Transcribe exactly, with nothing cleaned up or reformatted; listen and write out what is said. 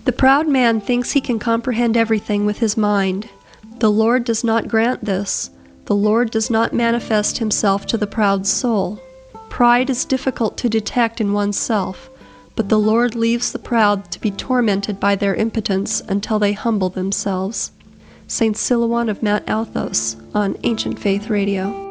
The proud man thinks he can comprehend everything with his mind. The Lord does not grant this. The Lord does not manifest himself to the proud soul. Pride is difficult to detect in oneself, but the Lord leaves the proud to be tormented by their impotence until they humble themselves. Saint Silouan of Mount Athos on Ancient Faith Radio.